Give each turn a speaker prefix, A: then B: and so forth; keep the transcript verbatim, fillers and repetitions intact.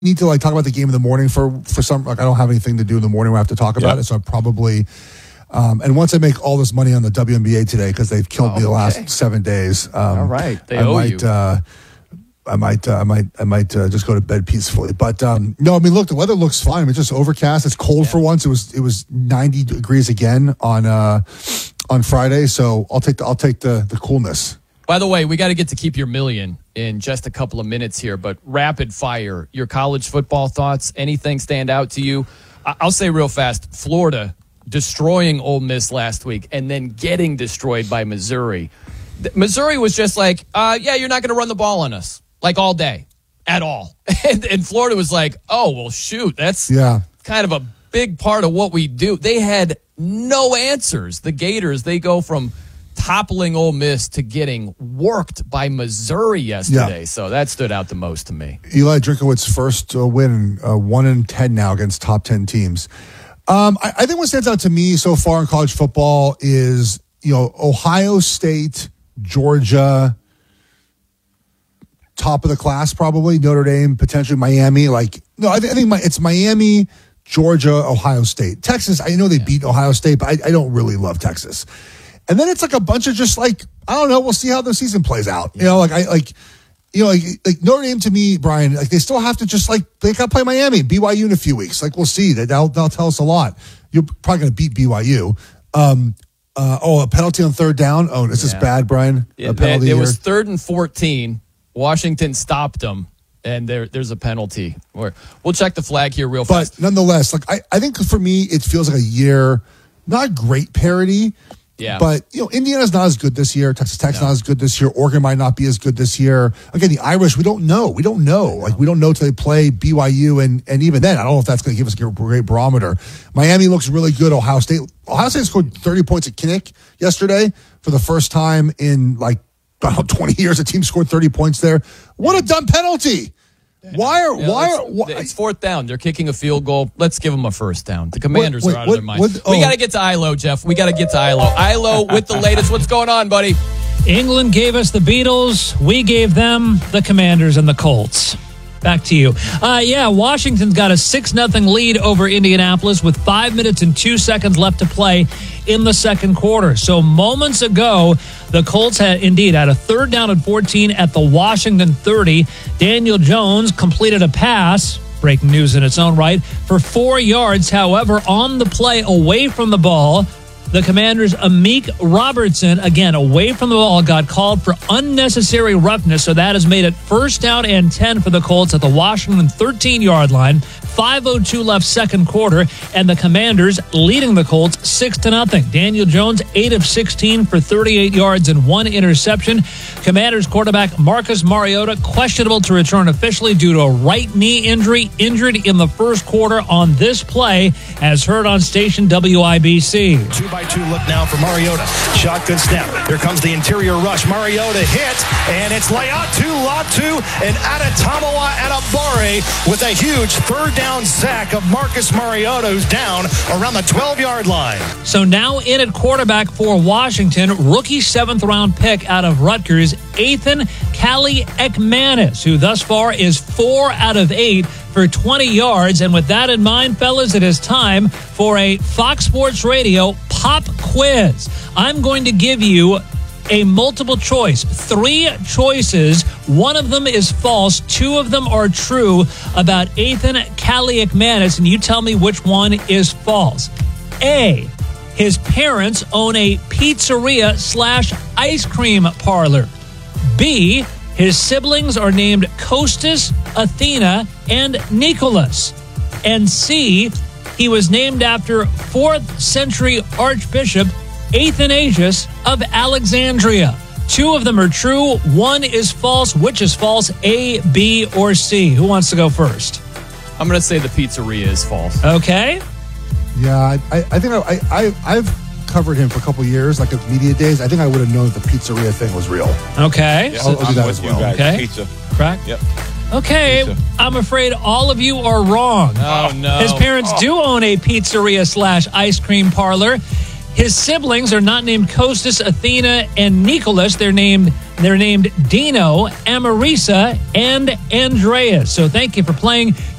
A: need to like talk about the game in the morning for for some. Like I don't have anything to do in the morning where I have to talk about yep. it, so I probably. Um, and once I make all this money on the W N B A today, because they've killed oh, me the last okay. seven days. Um,
B: all right, they
A: I
B: owe
A: might,
B: you.
A: Uh, I might, uh, I might, I might uh, just go to bed peacefully. But um, no, I mean, look, the weather looks fine. I mean, it's just overcast. It's cold yeah. for once. It was, it was ninety degrees again on uh, on Friday. So I'll take the, I'll take the the coolness.
B: By the way, we got to get to keep your million in just a couple of minutes here. But rapid fire, your college football thoughts. Anything stand out to you? I- I'll say real fast. Florida destroying Ole Miss last week and then getting destroyed by Missouri. Missouri was just like, uh, yeah, you're not going to run the ball on us, like all day, at all. And, and Florida was like, oh, well, shoot, that's
A: yeah.
B: kind of a big part of what we do. They had no answers. The Gators, they go from toppling Ole Miss to getting worked by Missouri yesterday. Yeah. So that stood out the most to me.
A: Eli Drinkowitz's first uh, win, uh, one in ten now against top ten teams. Um, I, I think what stands out to me so far in college football is, you know, Ohio State, Georgia, top of the class probably, Notre Dame, potentially Miami. Like, no, I, th- I think my, it's Miami, Georgia, Ohio State. Texas, I know they yeah. beat Ohio State, but I, I don't really love Texas. And then it's like a bunch of just like, I don't know, we'll see how the season plays out. Yeah. You know, like I like, you know, like, like Notre Dame to me, Brian, like they still have to just like, they got to play Miami, B Y U in a few weeks. Like we'll see. That'll, that'll tell us a lot. You're probably going to beat B Y U. Um, uh, oh, a penalty on third down. Oh, this yeah. is bad, Brian.
B: A penalty it, it was third and fourteen. Washington stopped them, and there, there's a penalty. We're, we'll check the flag here real fast.
A: But nonetheless, like I, I think for me, it feels like a year, not great parity.
B: Yeah.
A: But, you know, Indiana's not as good this year. Texas Tech's
B: no.
A: not as good this year. Oregon might not be as good this year. Again, the Irish, we don't know. We don't know. Like, we don't know till they play B Y U. And, and even then, I don't know if that's going to give us a great barometer. Miami looks really good. Ohio State. Ohio State scored thirty points at Kinnick yesterday for the first time in, like, about twenty years. A team scored thirty points there. What a dumb penalty. Why are,
B: yeah,
A: why are, why?
B: It's fourth down. They're kicking a field goal. Let's give them a first down. The Commanders
A: wait, wait,
B: are out
A: what,
B: of their mind.
A: what, oh.
B: We got to get to I L O, Jeff. We got to get to I L O. I L O with the latest. What's going on, buddy?
C: England gave us the Beatles. We gave them the Commanders and the Colts. Back to you. Uh, yeah, Washington's got a six nothing lead over Indianapolis with five minutes and two seconds left to play in the second quarter. So moments ago, the Colts had indeed had a third down and fourteen at the Washington thirty. Daniel Jones completed a pass, breaking news in its own right, for four yards. However, on the play away from the ball, the Commanders' Amik Robertson, again, away from the ball, got called for unnecessary roughness, so that has made it first down and ten for the Colts at the Washington thirteen-yard line. five oh two left second quarter, and the Commanders leading the Colts six to nothing. Daniel Jones, eight of sixteen for thirty-eight yards and one interception. Commanders quarterback Marcus Mariota, questionable to return officially due to a right knee injury, injured in the first quarter on this play, as heard on station W I B C.
D: Two by two look now for Mariota. Shotgun snap. Here comes the interior rush. Mariota hit, and it's Laiatu Latu and Adetomiwa Adebawore with a huge third down sack of Marcus Mariota, who's down around the twelve-yard line.
C: So now in at quarterback for Washington, rookie seventh-round pick out of Rutgers, Ethan Kaliakmanis, who thus far is four out of eight for twenty yards. And with that in mind, fellas, it is time for a Fox Sports Radio pop quiz. I'm going to give you a multiple choice, three choices. One of them is false. Two of them are true about Ethan Kaliakmanis, and you tell me which one is false. A, his parents own a pizzeria slash ice cream parlor. B, his siblings are named Costas, Athena, and Nicholas. And C, he was named after fourth century Archbishop Athanasius of Alexandria. Two of them are true. One is false. Which is false? A, B, or C? Who wants to go first?
B: I'm going to say the pizzeria is false.
C: Okay.
A: Yeah, I, I think I, I, I've covered him for a couple years, like at media days. I think I would have known that the pizzeria thing was real.
C: Okay.
E: Yeah,
A: I'll, I'll do that
E: with
A: as
E: you
A: well.
E: guys.
C: Okay.
E: Pizza.
C: Correct?
E: Yep.
C: Okay.
E: Pizza.
C: I'm afraid all of you are wrong.
B: Oh, no.
C: His parents
B: oh.
C: do own a pizzeria slash ice cream parlor. His siblings are not named Costas, Athena, and Nicholas. They're named they're named Dino, Amarisa, and Andreas. So thank you for playing